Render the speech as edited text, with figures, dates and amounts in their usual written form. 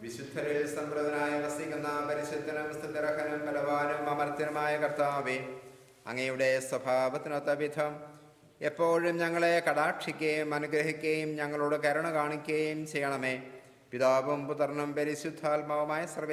വിശുദ്ധരിൽ സംപ്രദനായ വസിക്കുന്ന പരിശുദ്ധനും സ്തുതിർഹനും ബലവാനും അമർത്യനുമായ കർത്താവേ, അങ്ങയുടെ സ്വഭാവത്തിനൊത്ത വിധം എപ്പോഴും ഞങ്ങളെ കടാക്ഷിക്കുകയും അനുഗ്രഹിക്കുകയും ഞങ്ങളോട് കരുണ കാണിക്കുകയും ചെയ്യണമേ. പിതാവും പുത്രനും പരിശുദ്ധാത്മാവുമായ സർവ്വ